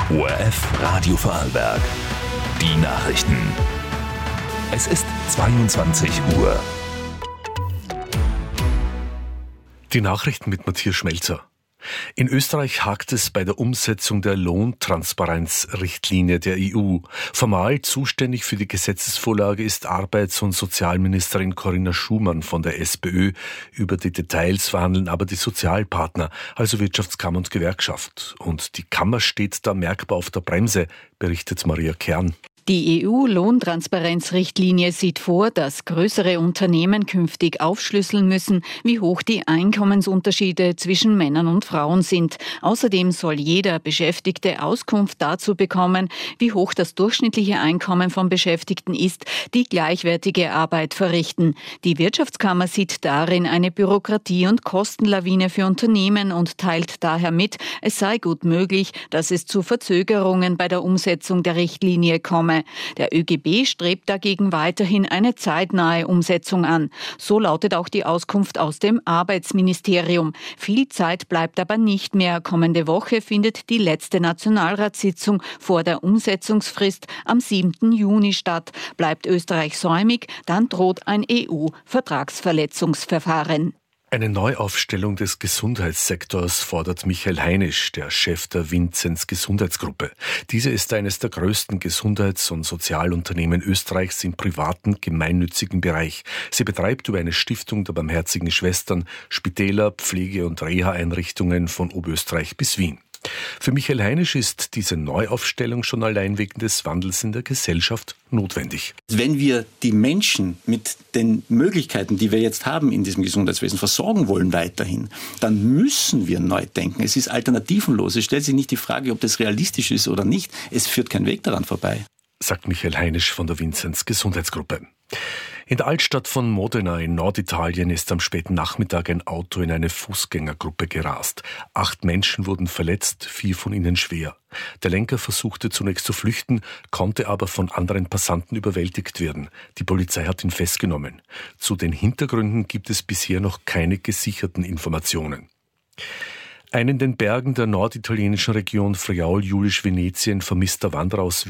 ORF Radio Vorarlberg. Die Nachrichten. Es ist 22 Uhr. Die Nachrichten mit Matthias Schmelzer. In Österreich hakt es bei der Umsetzung der Lohntransparenzrichtlinie der EU. Formal zuständig für die Gesetzesvorlage ist Arbeits- und Sozialministerin Corinna Schumann von der SPÖ. Über die Details verhandeln aber die Sozialpartner, also Wirtschaftskammer und Gewerkschaft. Und die Kammer steht da merkbar auf der Bremse, berichtet Maria Kern. Die EU-Lohntransparenzrichtlinie sieht vor, dass größere Unternehmen künftig aufschlüsseln müssen, wie hoch die Einkommensunterschiede zwischen Männern und Frauen sind. Außerdem soll jeder Beschäftigte Auskunft dazu bekommen, wie hoch das durchschnittliche Einkommen von Beschäftigten ist, die gleichwertige Arbeit verrichten. Die Wirtschaftskammer sieht darin eine Bürokratie- und Kostenlawine für Unternehmen und teilt daher mit, es sei gut möglich, dass es zu Verzögerungen bei der Umsetzung der Richtlinie komme. Der ÖGB strebt dagegen weiterhin eine zeitnahe Umsetzung an. So lautet auch die Auskunft aus dem Arbeitsministerium. Viel Zeit bleibt aber nicht mehr. Kommende Woche findet die letzte Nationalratssitzung vor der Umsetzungsfrist am 7. Juni statt. Bleibt Österreich säumig, dann droht ein EU-Vertragsverletzungsverfahren. Eine Neuaufstellung des Gesundheitssektors fordert Michael Heinisch, der Chef der Vinzenz Gesundheitsgruppe. Diese ist eines der größten Gesundheits- und Sozialunternehmen Österreichs im privaten, gemeinnützigen Bereich. Sie betreibt über eine Stiftung der Barmherzigen Schwestern Spitäler, Pflege- und Reha-Einrichtungen von Oberösterreich bis Wien. Für Michael Heinisch ist diese Neuaufstellung schon allein wegen des Wandels in der Gesellschaft notwendig. Wenn wir die Menschen mit den Möglichkeiten, die wir jetzt haben in diesem Gesundheitswesen, versorgen wollen weiterhin, dann müssen wir neu denken. Es ist alternativenlos. Es stellt sich nicht die Frage, ob das realistisch ist oder nicht. Es führt kein Weg daran vorbei, sagt Michael Heinisch von der Vinzenz Gesundheitsgruppe. In der Altstadt von Modena in Norditalien ist am späten Nachmittag ein Auto in eine Fußgängergruppe gerast. 8 Menschen wurden verletzt, 4 von ihnen schwer. Der Lenker versuchte zunächst zu flüchten, konnte aber von anderen Passanten überwältigt werden. Die Polizei hat ihn festgenommen. Zu den Hintergründen gibt es bisher noch keine gesicherten Informationen. Ein in den Bergen der norditalienischen Region Friaul-Julisch-Venetien vermisster Wanderer aus